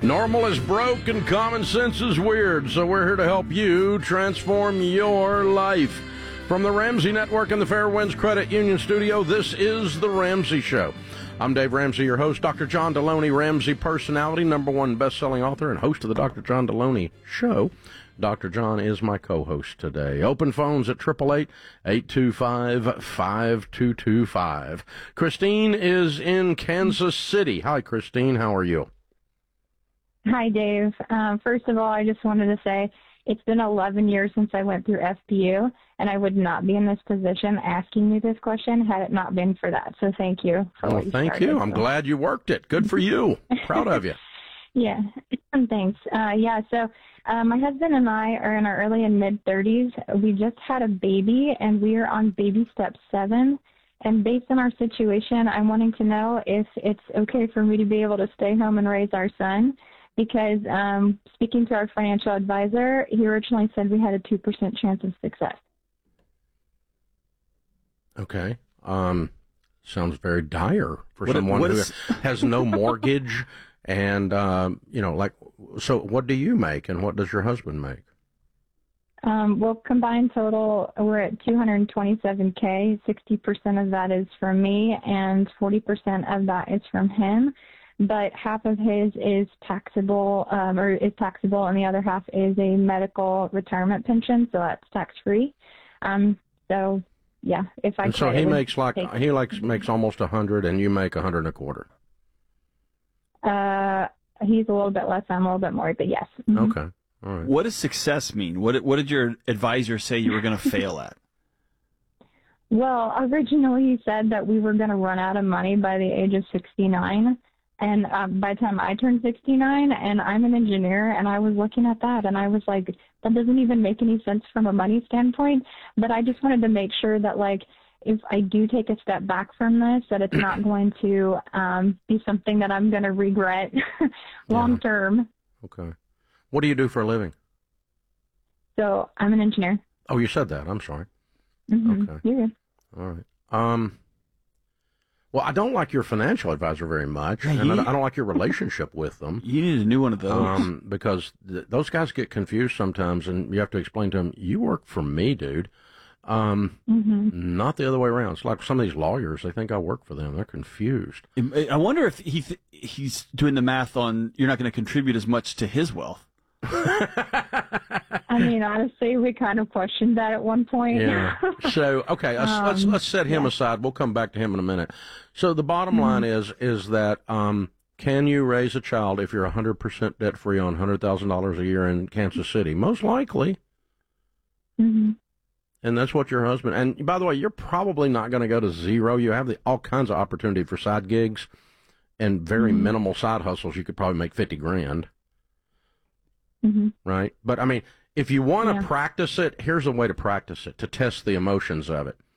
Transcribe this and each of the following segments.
Normal is broke and common sense is weird, so we're here to help you transform your life. From the Ramsey Network and the Fairwinds Credit Union Studio, this is The Ramsey Show. I'm Dave Ramsey, your host. Dr. John Deloney, Ramsey personality, #1 best-selling author, and host of the Dr. John Deloney Show. Dr. John is my co-host today. Open phones at 888-825-5225. Christine is in Kansas City. Hi, Christine. How are you? Hi, Dave. First of all, I just wanted to say it's been 11 years since I went through FPU, and I would not be in this position asking you this question had it not been for that. So thank you for what you Thank started. you. I'm glad you worked it. Good for you. Proud of you. Yeah, thanks. So my husband and I are in our early and mid-30s. We just had a baby, and we are on baby step 7. And based on our situation, I'm wanting to know if it's okay for me to be able to stay home and raise our son. Because speaking to our financial advisor, he originally said we had a 2% chance of success. Okay. Sounds very dire for someone who has no mortgage. And, so what do you make and what does your husband make? Well, combined total, we're at $227K. 60% of that is from me and 40% of that is from him. But half of his is taxable, and the other half is a medical retirement pension, so that's tax-free. So he makes makes almost 100, and you make 100 and a quarter. He's a little bit less, I'm a little bit more, but yes. Mm-hmm. Okay, all right. What does success mean? What did your advisor say you were going to fail at? Well, originally he said that we were going to run out of money by the age of 69. And by the time I turned 69, and I'm an engineer, and I was looking at that, and I was like, that doesn't even make any sense from a money standpoint. But I just wanted to make sure that, like, if I do take a step back from this, that it's not going to be something that I'm going to regret long term. Okay. What do you do for a living? So I'm an engineer. Oh, you said that. I'm sorry. Mm-hmm. Okay. You're good. All right. Well, I don't like your financial advisor very much, and I don't like your relationship with them. You need a new one of those. Because those guys get confused sometimes, and you have to explain to them, you work for me, dude. Not the other way around. It's like some of these lawyers, they think I work for them. They're confused. I wonder if he's doing the math on you're not going to contribute as much to his wealth. I mean, honestly, we kind of questioned that at one point. Yeah. So, okay, let's set him aside. We'll come back to him in a minute. So the bottom line is that can you raise a child if you're 100% debt-free on $100,000 a year in Kansas City? Most likely. Mm-hmm. And that's what your husband... And, by the way, you're probably not going to go to zero. You have all kinds of opportunity for side gigs and very minimal side hustles. You could probably make $50,000. Mm-hmm. Right? But, I mean, if you want to practice it, here's a way to practice it, to test the emotions of it.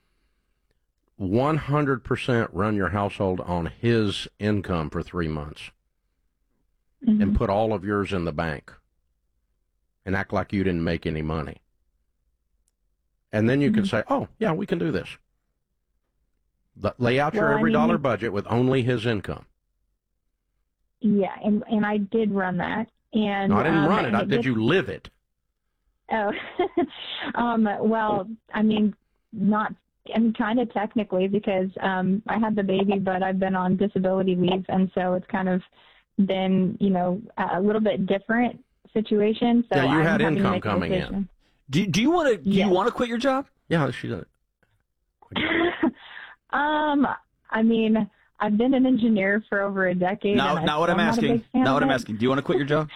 100% run your household on his income for 3 months. And put all of yours in the bank. And act like you didn't make any money. And then you can say, oh, yeah, we can do this. Lay out your every dollar budget with only his income. Yeah, and I did run that. And no, I didn't run it. Did you live it? Oh, well, I mean, kind of technically because I had the baby, but I've been on disability leave, and so it's kind of been, a little bit different situation. So yeah, you had income coming in. Do you want to quit your job? Yeah, she does. I mean, I've been an engineer for over a decade. Not what I'm asking. Not what I'm asking. Do you want to quit your job?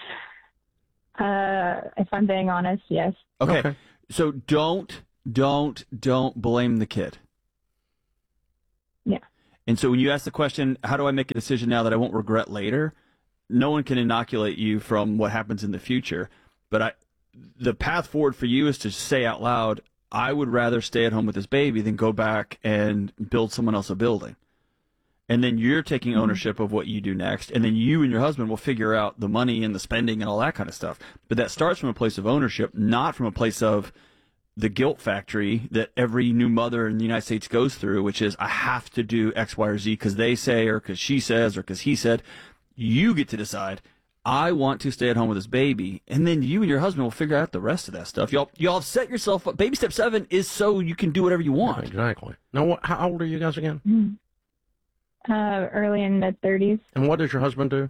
If I'm being honest, yes. Okay. So don't blame the kid. Yeah. And so when you ask the question, how do I make a decision now that I won't regret later? No one can inoculate you from what happens in the future. But the path forward for you is to say out loud, I would rather stay at home with this baby than go back and build someone else a building. And then you're taking ownership of what you do next. And then you and your husband will figure out the money and the spending and all that kind of stuff. But that starts from a place of ownership, not from a place of the guilt factory that every new mother in the United States goes through, which is I have to do X, Y, or Z because they say, or because she says, or because he said. You get to decide, I want to stay at home with this baby, and then you and your husband will figure out the rest of that stuff. Y'all have set yourself up. Baby step 7 is so you can do whatever you want. Exactly. Now, how old are you guys again? Early in mid-30s. And what does your husband do?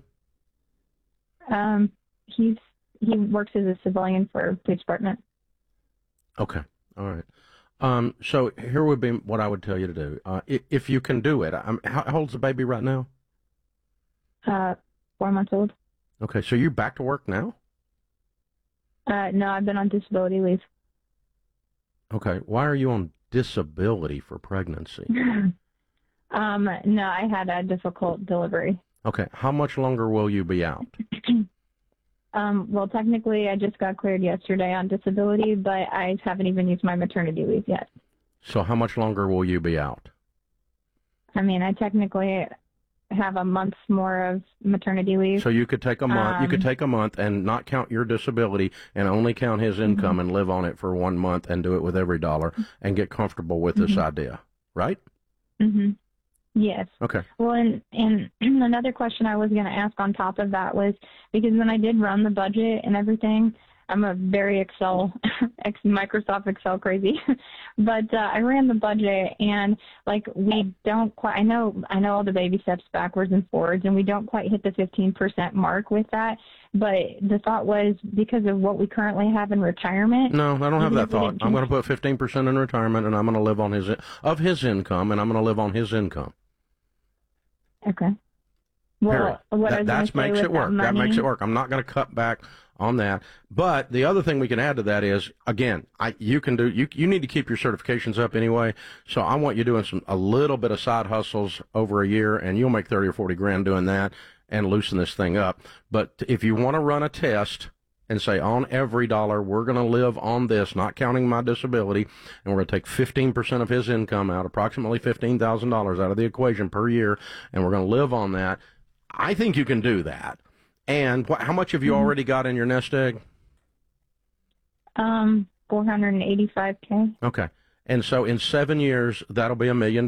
He works as a civilian for a police department. Okay. All right. So here would be what I would tell you to do. If you can do it. How old's the baby right now? 4 months old. Okay. So you're back to work now? No, I've been on disability leave. Okay. Why are you on disability for pregnancy? No, I had a difficult delivery. Okay. How much longer will you be out? Well, technically, I just got cleared yesterday on disability, but I haven't even used my maternity leave yet. So how much longer will you be out? I mean, I technically have a month more of maternity leave. So you could take a month. You could take a month and not count your disability and only count his income and live on it for 1 month and do it with every dollar and get comfortable with this idea, right? Mm-hmm. Yes. Okay. Well, and another question I was going to ask on top of that was, because when I did run the budget and everything, I'm a very Microsoft Excel crazy, but I ran the budget and like we don't quite, I know all the baby steps backwards and forwards, and we don't quite hit the 15% mark with that. But the thought was, because of what we currently have in retirement. No, I don't have that thought. I'm going to put 15% in retirement, and I'm going to live on his income, and I'm going to live on his income. Okay. Well, that makes it work. That makes it work. I'm not going to cut back on that. But the other thing we can add to that is, again, you need to keep your certifications up anyway. So I want you doing a little bit of side hustles over a year, and you'll make 30 or 40 grand doing that and loosen this thing up. But if you want to run a test and say, on every dollar, we're going to live on this, not counting my disability, and we're going to take 15% of his income out, approximately $15,000 out of the equation per year, and we're going to live on that. I think you can do that. And how much have you already got in your nest egg? $485K. Okay. And so in 7 years, that'll be $1 million.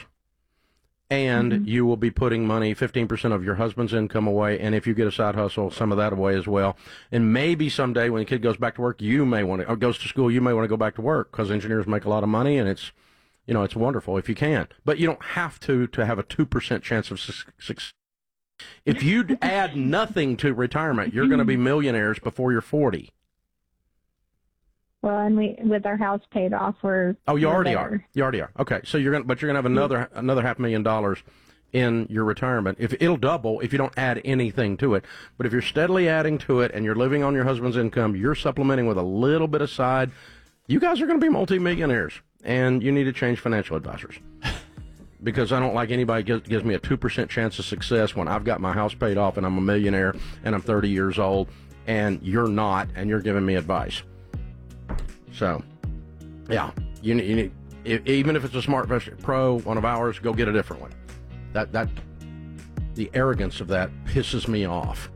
And you will be putting money, 15% of your husband's income away. And if you get a side hustle, some of that away as well. And maybe someday when the kid goes back to work, you may want to, or goes to school, you may want to go back to work, because engineers make a lot of money, and it's wonderful if you can. But you don't have to have a 2% chance of success. If you add nothing to retirement, you're going to be millionaires before you're 40. Well, and with our house paid off, you already are. You already are. Okay, so you're going to have another $500,000 in your retirement. If it'll double if you don't add anything to it. But if you're steadily adding to it and you're living on your husband's income, you're supplementing with a little bit aside, you guys are going to be multimillionaires, and you need to change financial advisors. Because I don't like anybody gives me a 2% chance of success when I've got my house paid off and I'm a millionaire and I'm 30 years old, and you're not, and you're giving me advice. So, yeah, you need, even if it's a SmartVest Pro, one of ours, go get a different one. The arrogance of that pisses me off.